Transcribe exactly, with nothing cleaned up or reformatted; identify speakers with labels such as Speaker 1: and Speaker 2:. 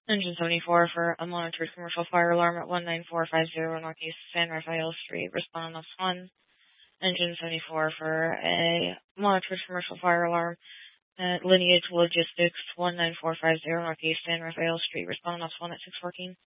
Speaker 1: Engine seventy-four for a monitored commercial fire alarm at one nine four five zero Northeast San Rafael Street. Respond on one. Engine seventy-four for a monitored commercial fire alarm at Lineage Logistics one nine four five zero Northeast San Rafael Street. Respond on one at six fourteen.